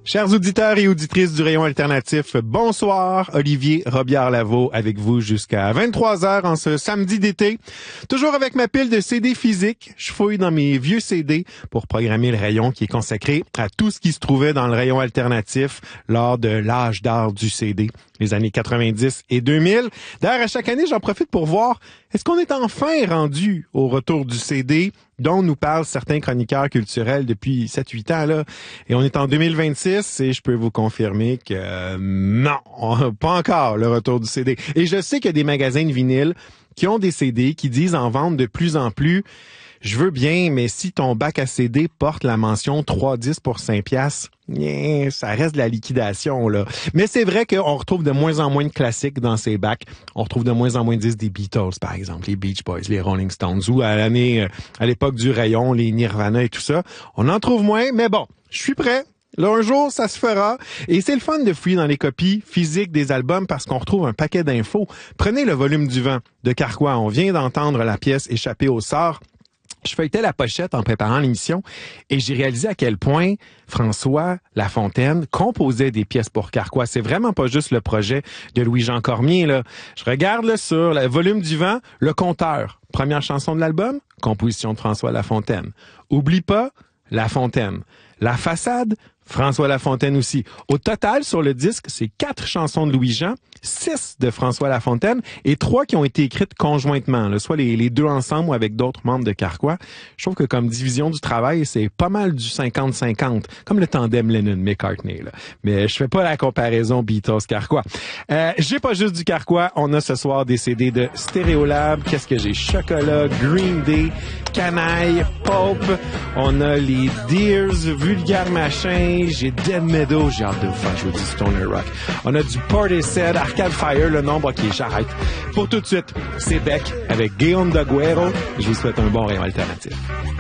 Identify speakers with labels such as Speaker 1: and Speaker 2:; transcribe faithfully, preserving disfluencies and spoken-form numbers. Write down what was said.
Speaker 1: Chers auditeurs et auditrices du Rayon Alternatif, bonsoir. Olivier Robillard-Lavaux avec vous jusqu'à vingt-trois heures en ce samedi d'été. Toujours avec ma pile de C D physiques, je fouille dans mes vieux C D pour programmer le rayon qui est consacré à tout ce qui se trouvait dans le Rayon Alternatif lors de l'âge d'or du C D, les années quatre-vingt-dix et deux mille. D'ailleurs, à chaque année, j'en profite pour voir, est-ce qu'on est enfin rendu au retour du C D dont nous parlent certains chroniqueurs culturels depuis sept huit ans, là. Et on est en deux mille vingt-six et je peux vous confirmer que euh, non, on, pas encore le retour du C D. Et je sais qu'il y a des magasins de vinyle qui ont des C D qui disent en vendre de plus en plus. Je veux bien, mais si ton bac à C D porte la mention trois dix pour cinq piastres, yeah, ça reste de la liquidation, là. Mais c'est vrai qu'on retrouve de moins en moins de classiques dans ces bacs. On retrouve de moins en moins de disques des Beatles, par exemple, les Beach Boys, les Rolling Stones, ou à l'année, à l'époque du rayon, les Nirvana et tout ça. On en trouve moins, mais bon, je suis prêt. Là, un jour, ça se fera. Et c'est le fun de fouiller dans les copies physiques des albums parce qu'on retrouve un paquet d'infos. Prenez le volume du vent de Carquois. On vient d'entendre la pièce Échappée au sort. Je feuilletais la pochette en préparant l'émission et j'ai réalisé à quel point François Lafontaine composait des pièces pour Carquois. C'est vraiment pas juste le projet de Louis-Jean Cormier, là. Je regarde là, sur le volume du vent, le compteur. Première chanson de l'album, composition de François Lafontaine. Oublie pas, Lafontaine. La façade, François Lafontaine aussi. Au total, sur le disque, c'est quatre chansons de Louis-Jean, six de François Lafontaine et trois qui ont été écrites conjointement, là, soit les, les deux ensemble ou avec d'autres membres de Carquois. Je trouve que comme division du travail, c'est pas mal du cinquante cinquante, comme le tandem Lennon-McCartney, là. Mais je fais pas la comparaison Beatles-Carquois. Euh, j'ai pas juste du Carquois, on a ce soir des C D de Stéréolab. Qu'est-ce que j'ai? Chocolat, Green Day, Canaille, Pulp. On a les Deers, Vulgaire Machin, j'ai Dead Meadow, j'ai hâte de vous faire jouer du Stoner Rock. On a du Portishead, Arcade Fire, le nombre, ok, j'arrête. Pour tout de suite, c'est Beck avec Guillaume Daguerre. Je vous souhaite un bon rayon alternatif.